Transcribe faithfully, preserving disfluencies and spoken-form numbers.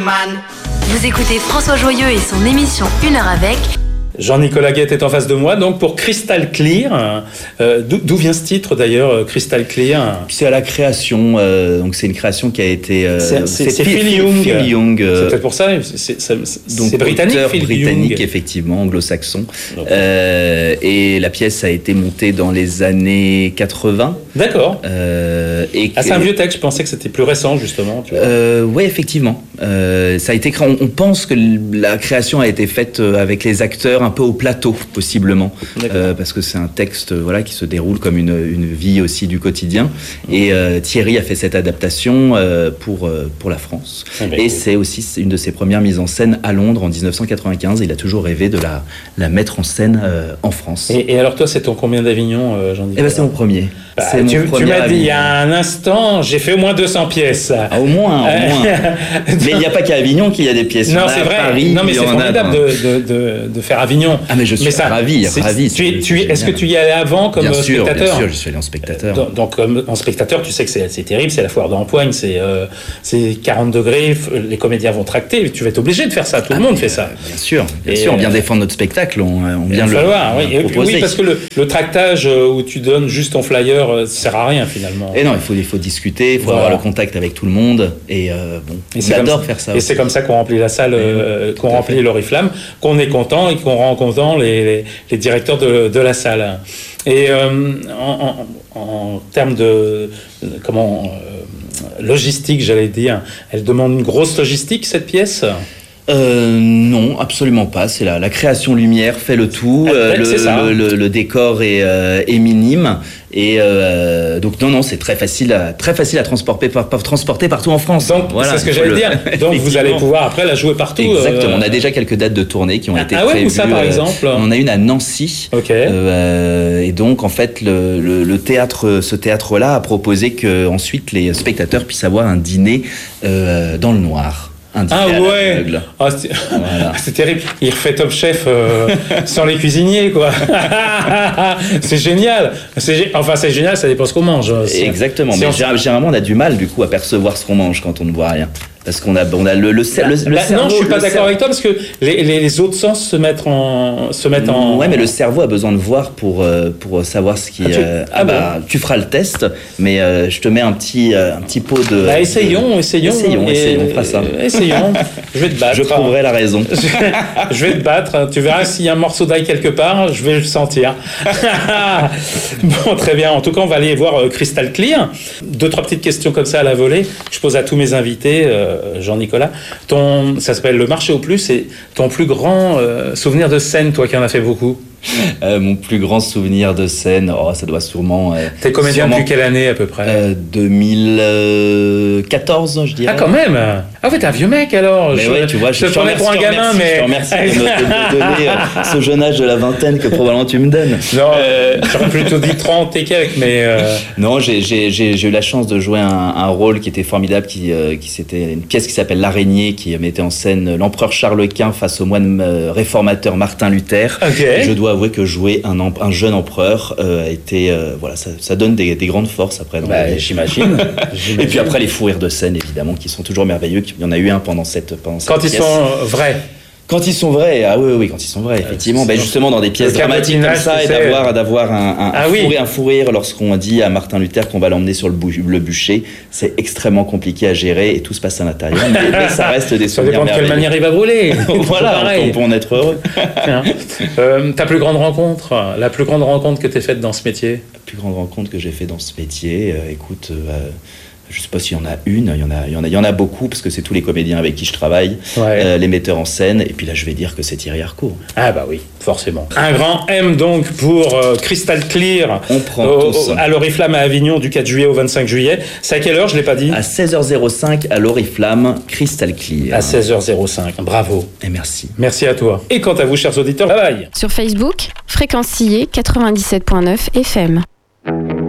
Vous écoutez François Joyeux et son émission Une heure avec. Jean-Nicolas Guette est en face de moi, donc pour Crystal Clear. Euh, d'où, d'où vient ce titre d'ailleurs, Crystal Clear? C'est à la création, euh, donc c'est une création qui a été. Euh, c'est, c'est, c'est Phil, Phil Young. Phil Young euh, c'est peut-être pour ça, c'est, c'est, c'est, donc c'est britannique, Phil britannique Young. Effectivement, anglo-saxon. Okay. Euh, et la pièce a été montée dans les années quatre-vingts. D'accord. Euh, et ah, c'est un vieux texte, je pensais que c'était plus récent justement. Tu vois. Euh, oui, effectivement. Euh, ça a été créé. On, on pense que la création a été faite avec les acteurs un peu au plateau, possiblement, euh, parce que c'est un texte voilà, qui se déroule comme une, une vie aussi du quotidien. Et euh, Thierry a fait cette adaptation euh, pour, euh, pour la France. Ah ben et oui. C'est aussi une de ses premières mises en scène à Londres en dix-neuf cent quatre-vingt-quinze. Il a toujours rêvé de la, la mettre en scène euh, en France. Et, et alors toi, c'est ton combien d'Avignon, euh, Jean-Nicolas? Eh ben, c'est mon premier. Bah, c'est tu, mon premier tu m'as dit Avignon. il y a un instant, j'ai fait au moins deux cents pièces. Ah, au moins, au moins. Mais il n'y a pas qu'à Avignon qu'il y a des pièces. Non, c'est vrai. Paris, non, mais c'est formidable de, de, de, de faire Avignon. Ah, mais je suis mais ça, ravi, ravi. Tu es, tu es, est-ce que tu y allais avant comme bien sûr, spectateur? Bien sûr, je suis allé en spectateur. Donc, donc comme en spectateur, tu sais que c'est, c'est terrible, c'est la foire d'Empoigne, c'est, euh, c'est quarante degrés, les comédiens vont tracter, tu vas être obligé de faire ça, tout ah, le monde fait ça. Bien sûr, bien et sûr, on vient défendre notre spectacle, on, on vient le falloir, oui. oui, parce que le, le tractage où tu donnes juste ton flyer, ça sert à rien finalement. Et non, il faut, il faut discuter, il faut voilà. avoir le contact avec tout le monde, et euh, bon, et j'adore faire ça. Et aussi. C'est comme ça qu'on remplit la salle, euh, qu'on remplit l'Oriflamme, qu'on est content et qu'on rend content les, les, les directeurs de, de la salle. Et euh, en, en, en termes de, de comment euh, logistique, j'allais dire, elle demande une grosse logistique cette pièce. Euh, non, absolument pas. C'est la, la création lumière fait le tout. Euh, le, le, le, le décor est, euh, est minime. Et euh, donc non, non, c'est très facile, à, très facile à transporter, par, par, transporter partout en France. Donc voilà, c'est ce que j'allais le... dire. Donc vous allez pouvoir après la jouer partout. Exactement. Euh... On a déjà quelques dates de tournée qui ont ah, été ah ouais, prévues. Où ça par exemple? On en a une à Nancy. Ok. Euh, et donc en fait, le, le, le théâtre, ce théâtre-là a proposé que ensuite les spectateurs puissent avoir un dîner euh, dans le noir. Ah ouais, ah, c'est... Voilà. c'est terrible. Il refait Top Chef euh, sans les cuisiniers, quoi. C'est génial. C'est... Enfin, c'est génial, ça dépend ce qu'on mange. C'est... Exactement. C'est mais en... généralement, on a du mal du coup à percevoir ce qu'on mange quand on ne voit rien. Parce qu'on a, on a le, le, le, bah, le bah, cerveau. Non, je suis pas d'accord cerveau. avec toi parce que les, les, les autres sens se mettent en, se mettent en. Ouais, mais le cerveau a besoin de voir pour pour savoir ce qui. Ah, tu... Euh, ah, ah bah, bon. Tu feras le test, mais euh, je te mets un petit un petit pot de. Bah, essayons, essayons, essayons, et... essayons, on fera ça. Essayons. Je vais te battre. Je prouverai la raison. Je vais te battre. Tu verras s'il y a un morceau d'ail quelque part, je vais le sentir. Bon, très bien. En tout cas, on va aller voir euh, Crystal Clear. Deux trois petites questions comme ça à la volée. Je pose à tous mes invités, euh, Jean-Nicolas. Ton, ça s'appelle Le Marché aux Plus, et ton plus grand euh, souvenir de scène, toi qui en as fait beaucoup? Euh, mon plus grand souvenir de scène, oh, ça doit sûrement. Euh, T'es comédien sûrement, depuis quelle année à peu près? euh, deux mille quatorze, je dirais. Ah, quand même. Ah ouais, t'es un vieux mec alors. Mais je, ouais, tu vois, je te prenais pour un gamin, mais. Je te remercie de me, de me donner euh, ce jeune âge de la vingtaine que probablement tu me donnes. Non, euh, j'aurais plutôt dit trente et quelques, mais. Euh... Non, j'ai, j'ai, j'ai, j'ai eu la chance de jouer un, un rôle qui était formidable, qui, euh, qui c'était une pièce qui s'appelle L'Araignée, qui mettait en scène l'empereur Charles Quint face au moine euh, réformateur Martin Luther. Okay. Je dois avouer que jouer un, un jeune empereur euh, a été, euh, voilà, ça, ça donne des, des grandes forces après. Dans bah, la j'imagine. j'imagine. Et puis après les fous rires de scène, évidemment, qui sont toujours merveilleux. Il y en a eu un pendant cette, pendant cette Quand pièce. ils sont vrais. Quand ils sont vrais, ah oui, oui, quand ils sont vrais, effectivement. Ben justement, dans des pièces dramatiques comme ça, et d'avoir, d'avoir un, un, ah un, oui. fou rire, un fou rire lorsqu'on dit à Martin Luther qu'on va l'emmener sur le, bu- le bûcher, c'est extrêmement compliqué à gérer et tout se passe à l'intérieur. Mais, mais ça reste des souvenirs. Ça dépend de quelle manière il va brûler. Voilà, on peut en être heureux. euh, ta plus grande rencontre, la plus grande rencontre que tu as faite dans ce métier? La plus grande rencontre que j'ai faite dans ce métier, euh, écoute. Euh, Je ne sais pas s'il y en a une, il y en a, il y en a, il y en a beaucoup parce que c'est tous les comédiens avec qui je travaille, ouais. euh, les metteurs en scène, et puis là je vais dire que c'est Thierry Harcourt. Ah bah oui, forcément. Un grand M donc pour euh, Crystal Clear. On prend au, tous. À l'Oriflamme à Avignon du quatre juillet au vingt-cinq juillet. C'est à quelle heure, je l'ai pas dit? À seize heures cinq à l'Oriflamme, Crystal Clear. À seize heures cinq, bravo. Et merci. Merci à toi. Et quant à vous, chers auditeurs, bye bye. Sur Facebook, Fréquence Sillé quatre-vingt-dix-sept virgule neuf F M.